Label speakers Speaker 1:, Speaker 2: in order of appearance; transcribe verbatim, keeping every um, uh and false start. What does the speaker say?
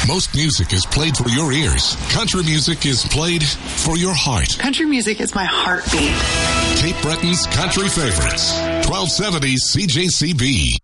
Speaker 1: Most music is played for your ears. Country music is played for your heart.
Speaker 2: Country music is my heartbeat.
Speaker 1: Cape Breton's Country Favorites. twelve seventy C J C B.